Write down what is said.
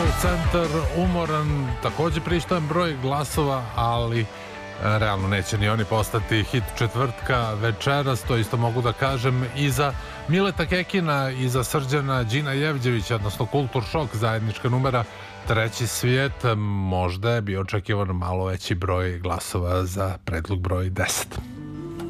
Center, umoran, takođe pristojan broj glasova, ali realno neće ni oni postati hit četvrtka večeras, to isto mogu da kažem i za Mileta Kekina i za Srđana Đina Jevđevića, odnosno Kultur šok, zajednička numera Treći svijet. Možda je bio očekivan malo veći broj glasova za predlog broj 10.